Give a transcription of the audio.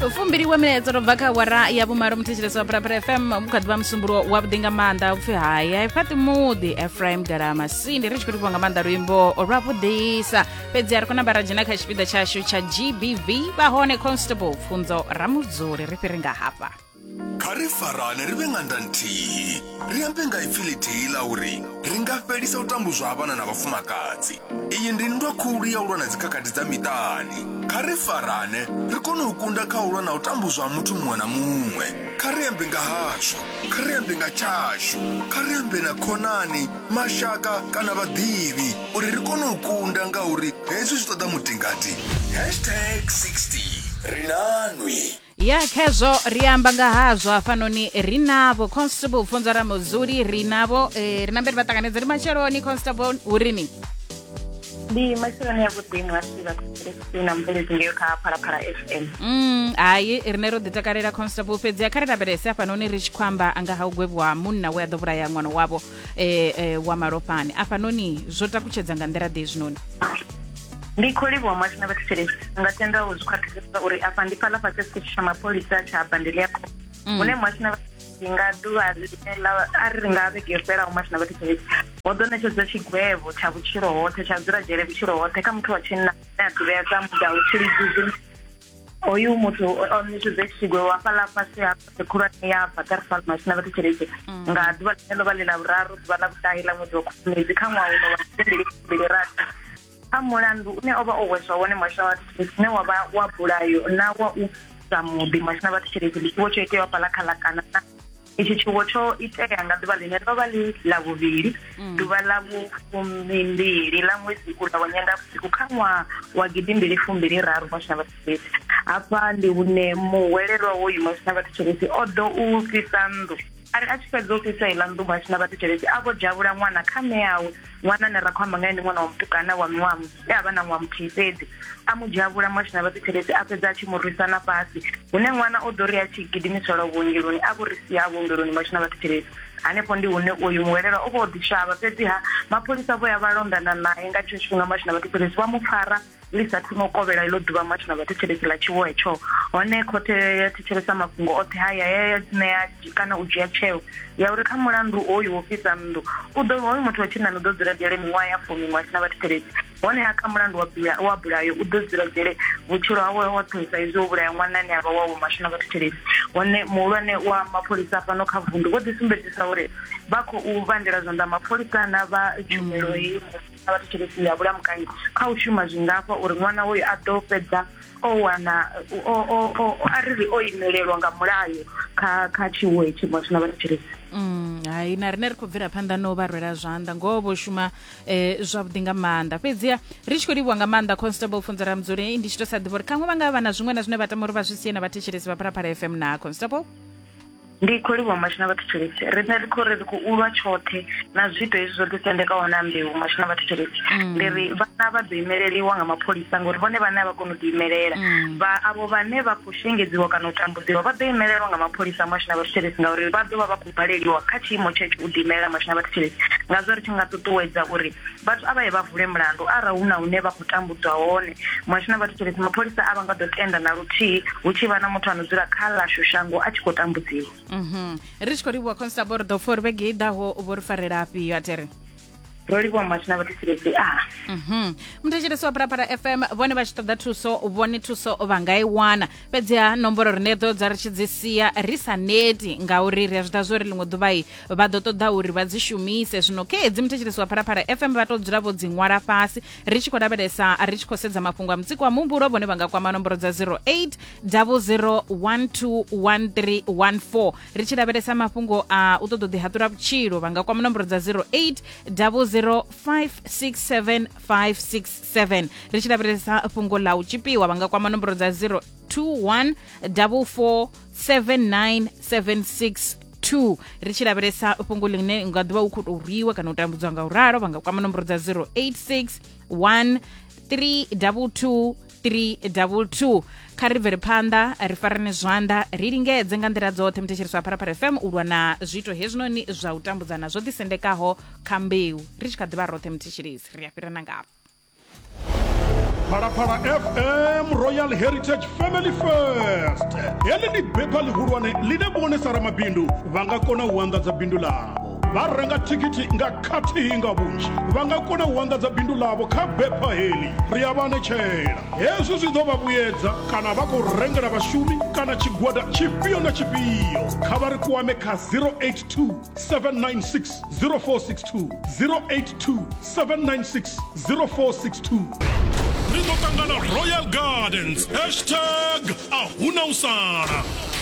fumbiriwe minetse ro bva kha wara ya vumaro muthetshelesi wa Parapara FM mukhathi wa musumburo wa vhuḓi nga maanḓa upfi haya Fati Mudi Ephraim Garama Sindi ri tshi khou ri nga maanḓa luimbo lwa vhuḓisa fhedzi ri kho namba ra dzhena kha tshipiḓa tshashu tsha GBV vha hone Constable Pfunzo Ramudzuli ri fhiri nga hafha kha ri farane ri vhe nga nḓa nthihi ri ambe nga ipfi ḽithihi ḽa uri ri nga fhelisa u tambudzwa ha vhana na vhafumakadzi iyi ndi nndwa khulu ya u lwa na dzikhakhathi dza miṱani kha ri farane ri kone u kunda kha u lwa na u tambudzwa ha muthu muṅwe na muṅwe kha ri ambe nga hashu kha ri ambe nga tshashu kha ri ambe na khonani mashaka kana vhaḓivhi uri ri kone u kunda nga uri hezwi zwi ṱoḓa mutingati #60 rinanwi ya khezwo ri amba nga hazwo hafhanoni ri navho Constable Pfunzo Ramudzuli ri navho ri na mberi vha ṱanganedza ri matsheloni Constable urini ndi matsheloni ya vhuḓi ngasiva na mbelezi ngeyo kha Parapara FM hayi rine ro ḓi takalela Constable fhedzi ya kha ri lavhelese hafhanoni ri tshi khou amba nga ha u gwevhwa munna we a ḓo vhulaya ṅwana wavho wa malofhani hafhanoni zwo takutshedza nga nḓila ḓe zwinoni ndi khou livhuwa mwashina vhathetshelesi nga tenda u zwi khwaṱhisesa uri afha ndi fhaḽa fhasi tshiṱitshi tsha mapholisa tsha bandeli ya hune mwashina nga ḓuvha a ri nga vhege yo fhelaho mwashina vhathetshelesi ho ḓo ṋetshedza tshigwevho tsha vhutshilo hoṱhe tsha dzula dzhele vhutshilo hoṱhe kha muthu wa tshinna ane a ḓivhea sa muda u tshilidzi oyu muthu o ṋetshedza tshigwevho hafhaḽa fhasi ha khulwane ya Vaterfal mwashina vhathetshelesi nga ḓuvha ḽine ḽo vha ḽi ḽa vhuraru ḓuvha ḽa vhuṱahi ḽa ṅwedzi wa Khubvumedzi kha ṅwaha uno wa 2026 kha mulandu une o vha o hweswa wone mwashina vhathetshelesi une wa vha wa bulayo na wa u sa muḓi mwashina vhathetshelesi ndi tshiwo tsho itewa fhaḽa kha ḽakana itshi tshiwo tsho itea nga ḓuvha ḽine ḽo vha ḽi ḽa vhuvhili ḓuvha ḽa vhufumbili ḽa ṅwedzi uḽa wa nyendavhusiku kha ṅwaha wa 2023 mwashina vhathetshelesi hafha ndi hune muhwelelwa hoyu mwashina vhathetshelesi o ḓo u fhisa nnḓu ari a tshi fhedza u fhisa iḽa nnḓu mwashina vhathetshelesi a vho dzhavhula ṅwana kha mme yawe ṅwana ane ra khou amba ngaye ndi ṅwana wa mutukana wa miṅwaha a vha na ṅwaha muthihi fhedzi a mu dzhavhula mwashina vhathetshelesi a fhedza a tshi mu rwisa na fhasi hune ṅwana o ḓo ri a tshi gidimiselwa vhuongeloni a vho ri sia vhuongeloni mwashina vhathetshelesi hanefho ndi hune uyu muhwelelwa o vha o ḓi shavha fhedziha mapholisa vho ya vha londana naye nga tshetsho tshifhinga mwashina vhathetshelesi vha mu fara ḽi sathu no kovhela iḽo ḓuvha mwashina vhathetshelesi ḽa tshiwo hetsho hone khothe ya thetshelesa mafhungo oṱhe haya ya ṋea kana u dzhia tsheo ya uri kha mulandu hoyu wo fhisa nnḓu hoyu muthu wa tshinnani u ḓo dzula dzhele miṅwaha ya 10 mwashina vhathetshelesi hone ha kha mulandu wa bulayo u ḓo dzula dzhele vhutshilo hawe woṱhe sa izwi o vhulaya ṅwana ane a vha wawe mwashina vhathetshelesi hone muhulwane wa mapholisa fhano kha vundu vho ḓi sumbedzisa uri vha khou vhandela zwanḓa mapholisa na vha tshumelo hei vhathetshelesi ya vhulamukanyi kha u shuma zwingafha uri ṅwana hoyu a ḓo fhedza o wana a ri o imelelwa nga mulayo kha tshiwo hetshi mwashina vhathetshelesi hayi na rine ri khou bvela phanḓa no vha rwela zwanḓa ngoho vho shuma zwavhuḓi nga maanḓa fhedziha ri tshi khou livhuwa nga maanḓa Constable Pfunzo Ramudzuli ndi tshi to sa ḓivha uri khaṅwe vha nga vha na zwiṅwe na zwine vha tama uri vha zwi sie na vhathetshelesi vha Parapara FM na Constable ndi khou livhuwa mwashina vhathetshelesi rine ri khou ri khou ulwa tshoṱhe na zwiito hezwi zwo ḓisendekaho na mbeu mwashina vhathetshelesi ndi ri vhana vha ḓo imeleliwa nga mapholisa ngori vhone vhane a vha koni u ḓi imelela avho vhane vha khou shengedziwa kana u tambudziwa vha ḓo imelelwa nga mapholisa mwashina vhathetshelesi ngauri vha ḓo vha vha khou baleliwa kha tshiimo tshetsho u ḓi imelela mwashina vhathetshelesi ngazwo ri tshi nga ṱuṱuwedza uri vhathu a vha ye vha vule mulandu arali hu na hune vha khou tambudzwa hone mwashina vhathetshelesi mapholisa a vha nga ḓo tenda na luthihi hu tshi vha na muthu ano dzula kha ḽashu shango a tshi khou tambudziwa ri tshi khou livhuwa Constable ri ḓo pfa uri vhege i ḓaho vho ri farela afhio atere ro livhuwa mwashina vhathetshelesi muthetshelesi wa Parapara FM vhone vha tshi ṱoḓa thuso vhone thuso vha nga i wana fhedziha nomboro rine ḓo dza ri tshi dzi sia ri sa neti ngauri ri a zwi ḓa zwo ri ḽiṅwe ḓuvha vha ḓo ṱoḓa uri vha dzi shumise zwino khedzi muthetshelesi wa Parapara FM vha tou dzula vho dzi ṅwala fhasi ri tshi khou lavhelesa ri tshi khou sedza mafhungo a mutsiko wa muhumbulo vhone vha nga kwama nomboro dza 0800121314 ri tshi lavhelesa mafhungo a u ṱoḓa ḓi haṱula vhutshilo vha nga kwama nomboro dza 0800567567 ri tshi lavhelesa fhungo ḽa u tshipiwa vha nga kwama nomboro dza 0214479762 ri tshi lavhelesa fhungo ḽine nga ḓuvha u khou tou rwiwa kana u tambudzwa nga u ralo vha nga kwama nomboro dza 0861322322 kha ri bvele phanḓa ri farane zwanḓa ri lingedze nga nḓila dzoṱhe muthetshelesi wa Parapara FM u lwa na zwiito hezwinoni zwa u tambudzana zwo ḓisendekaho kha mbeu ri tshi kha ḓivha roṱhe muthetshelesi ri a fhirana ngafho Phalaphala FM Royal Heritage Family First. Heli ni bepa lihurwane line bonesa ramabindu vanga kona uandaza bindu lavo. Va renga tikiti nga khathihi nga vunzhi va nga kona u anḓadza bindu ḽavho kha bepa heli ri a vha ṋetshela hezwi zwi ḓo vha vhuyedza kana vha khou rengela vhashumi kana tshigwada tshifhio na tshifhio kha vha ri kwame kha 082 796 0462 082 796 0462 ri ḓo ṱangana Royal Gardens #ahuna usala.